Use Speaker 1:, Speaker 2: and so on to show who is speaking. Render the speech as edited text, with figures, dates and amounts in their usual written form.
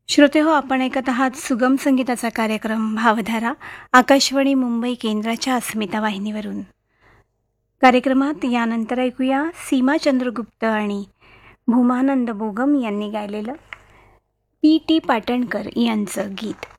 Speaker 1: श्रोते हो, आपण ऐकत आहात सुगम संगीताचा कार्यक्रम भावधारा आकाशवाणी मुंबई केंद्राच्या अस्मिता वाहिनीवरून. कार्यक्रमात यानंतर ऐकूया सीमा चंद्रगुप्त आणि भूमानंद बोगम यांनी गायलेलं पी टी पाटणकर यांचं गीत.